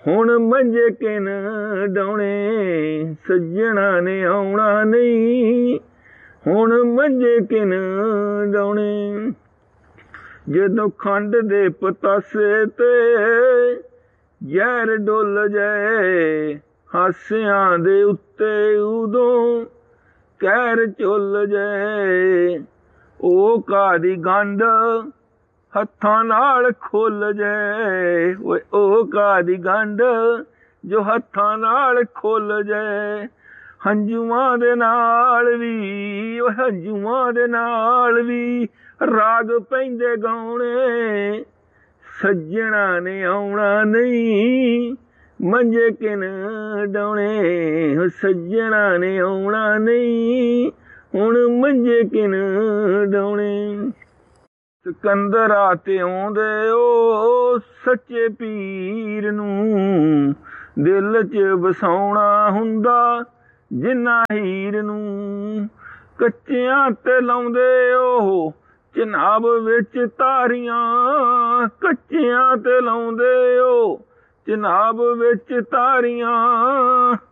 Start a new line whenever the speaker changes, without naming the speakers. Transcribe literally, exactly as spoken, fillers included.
ਹੁਣ ਮੰਜੇ ਕਿਨ ਡਾਉਣੇ ਸੱਜਣਾ ਨੇ ਆਉਣਾ ਨਹੀਂ, ਹੁਣ ਮੰਜੇ ਕਿਨ ਡਾਉਣੇ। ਜਦੋਂ ਖੰਡ ਦੇ ਪਤਾਸੇ ਤੇ ਜ਼ਹਿਰ ਡੁੱਲ ਜਾਏ ਹਾਸਿਆਂ ਦੇ ਉੱਤੇ, ਉਦੋਂ ਕਹਿਰ ਝੁੱਲ ਜਾਏ। ਉਹ ਕਾਦੀ ਗੰਢ ਹੱਥਾਂ ਨਾਲ ਖੁੱਲ ਜਾਏ, ਓਏ ਉਹ ਕਾਦੀ ਗੰਢ ਜੋ ਹੱਥਾਂ ਨਾਲ ਖੁੱਲ ਜਾਏ। ਹੰਝੂਆਂ ਦੇ ਨਾਲ ਵੀ, ਓਏ ਹੰਝੂਆਂ ਦੇ ਨਾਲ ਵੀ ਰਾਗ ਪੈਂਦੇ ਗਾਉਣੇ, ਸੱਜਣਾ ਨੇ ਆਉਣਾ ਨਹੀਂ, ਮੰਜੇ ਕਿਨ ਡਾਉਣੇ। ਸੱਜਣਾ ਨੇ ਆਉਣਾ ਨਹੀਂ, ਹੁਣ ਮੰਜੇ ਕਿਨ ਡਾਉਣੇ। ਸਿਕੰਦਰਾ ਤੇ ਆਉਂਦੇ ਓ ਸੱਚੇ ਪੀਰ ਨੂੰ, ਦਿਲ ਚ ਵਸਾਉਣਾ ਹੁੰਦਾ ਜਿੰਨਾ ਹੀਰ ਨੂੰ। ਕੱਚਿਆਂ ਤੇ ਲਾਉਂਦੇ ਉਹ ਚਨਾਬ ਵਿੱਚ ਤਾਰੀਆਂ, ਕੱਚਿਆਂ ਤੇ ਲਾਉਂਦੇ ਉਹ ਚਨਾਬ ਵਿੱਚ ਤਾਰੀਆਂ।